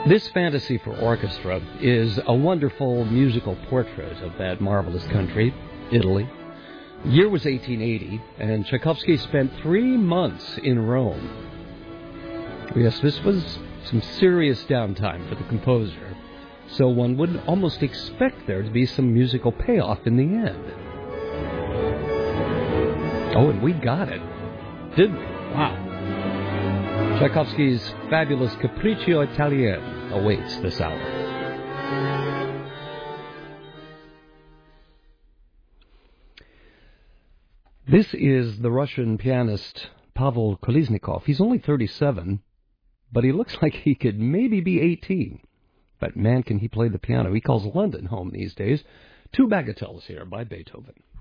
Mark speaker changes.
Speaker 1: This Fantasy for Orchestra is a wonderful musical portrait of that marvelous country, Italy. The year was 1880, and Tchaikovsky spent 3 months in Rome. Yes, this was some serious downtime for the composer, so one would almost expect there to be some musical payoff in the end. Oh, and we got it, didn't we? Wow. Tchaikovsky's fabulous Capriccio Italien awaits this hour. This is the Russian pianist Pavel Kolesnikov. He's only 37, but he looks like he could maybe be 18. But man, can he play the piano. He calls London home these days. 2 bagatelles here by Beethoven.